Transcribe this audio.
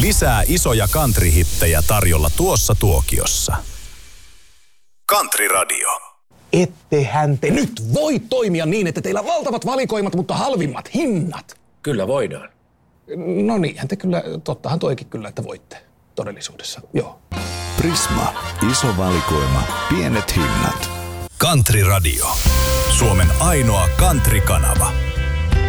Lisää isoja country-hittejä tarjolla tuossa tuokiossa. Country Radio. Ettehän te nyt voi toimia niin, että teillä on valtavat valikoimat, mutta halvimmat hinnat. Kyllä voidaan. No niinhän te kyllä, tottahan toikin kyllä, että voitte todellisuudessa, joo. Prisma. Iso valikoima. Pienet hinnat. Country Radio. Suomen ainoa country-kanava.